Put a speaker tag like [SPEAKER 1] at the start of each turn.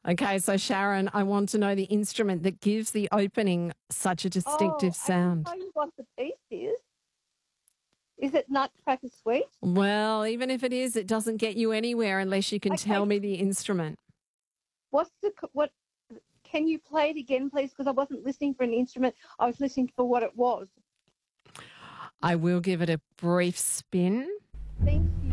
[SPEAKER 1] Okay, so Sharon, I want to know the instrument that gives the opening such a distinctive
[SPEAKER 2] I can
[SPEAKER 1] sound.
[SPEAKER 2] tell you what the piece is. Is it Nutcracker Suite?
[SPEAKER 1] Well, even if it is, it doesn't get you anywhere unless you can
[SPEAKER 2] Okay,
[SPEAKER 1] tell me the instrument.
[SPEAKER 2] what? Can you play it again, please? Because I wasn't listening for an instrument. I was listening for what it was.
[SPEAKER 1] I will give it a brief spin.
[SPEAKER 2] Thank